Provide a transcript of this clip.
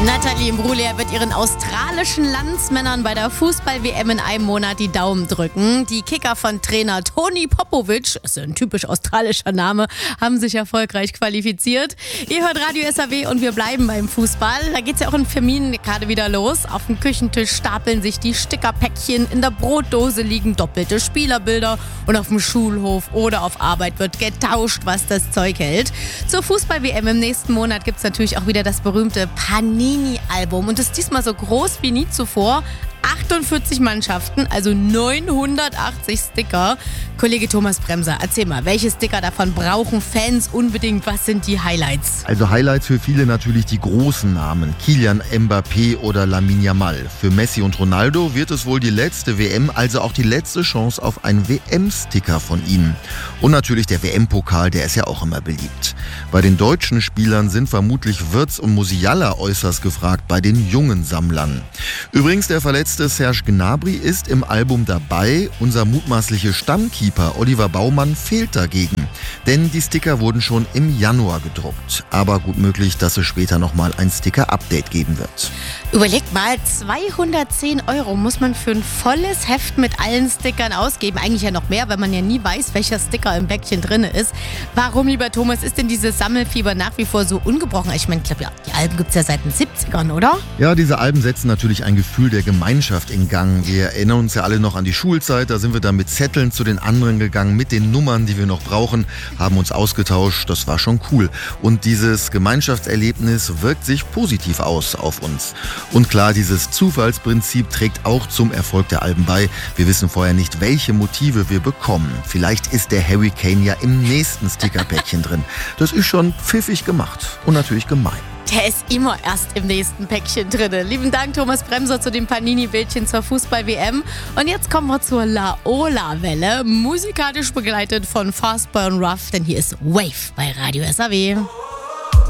Nathalie Imbruglia wird ihren australischen Landsmännern bei der Fußball-WM in einem Monat die Daumen drücken. Die Kicker von Trainer Toni Popovic, das ist ein typisch australischer Name, haben sich erfolgreich qualifiziert. Ihr hört Radio SAW und wir bleiben beim Fußball. Da geht es ja auch in Terminen gerade wieder los. Auf dem Küchentisch stapeln sich die Stickerpäckchen, in der Brotdose liegen doppelte Spielerbilder und auf dem Schulhof oder auf Arbeit wird getauscht, was das Zeug hält. Zur Fußball-WM im nächsten Monat gibt es natürlich auch wieder das berühmte Panini-Album und ist diesmal so groß wie nie zuvor. 48 Mannschaften, also 980 Sticker. Kollege Thomas Bremser, erzähl mal, welche Sticker davon brauchen Fans unbedingt? Was sind die Highlights? Also Highlights für viele natürlich die großen Namen. Kylian Mbappé oder Lamine Yamal. Für Messi und Ronaldo wird es wohl die letzte WM, also auch die letzte Chance auf einen WM-Sticker von ihnen. Und natürlich der WM-Pokal, der ist ja auch immer beliebt. Bei den deutschen Spielern sind vermutlich Wirtz und Musiala äußerst gefragt, bei den jungen Sammlern. Übrigens, der verletzte Serge Gnabry ist im Album dabei. Unser mutmaßlicher Stammkeeper Oliver Baumann fehlt dagegen. Denn die Sticker wurden schon im Januar gedruckt. Aber gut möglich, dass es später nochmal ein Sticker-Update geben wird. Überlegt mal, 210 € muss man für ein volles Heft mit allen Stickern ausgeben. Eigentlich ja noch mehr, weil man ja nie weiß, welcher Sticker im Päckchen drin ist. Warum, lieber Thomas, ist denn dieses Sammelfieber nach wie vor so ungebrochen? Ich meine, ja, die Alben gibt es ja seit den 70ern, oder? Ja, diese Alben setzen natürlich ein Gefühl der Gemeinschaft in Gang. Wir erinnern uns ja alle noch an die Schulzeit. Da sind wir dann mit Zetteln zu den anderen gegangen, mit den Nummern, die wir noch brauchen, haben uns ausgetauscht. Das war schon cool. Und dieses Gemeinschaftserlebnis wirkt sich positiv aus auf uns. Und klar, dieses Zufallsprinzip trägt auch zum Erfolg der Alben bei. Wir wissen vorher nicht, welche Motive wir bekommen. Vielleicht ist der Harry Kane ja im nächsten Stickerpäckchen drin. Das ist schon pfiffig gemacht und natürlich gemein. Der ist immer erst im nächsten Päckchen drin. Lieben Dank, Thomas Bremser, zu den Panini-Bildchen zur Fußball-WM. Und jetzt kommen wir zur Laola-Welle, musikalisch begleitet von Fastboy und Ruff, denn hier ist Wave bei Radio SAW.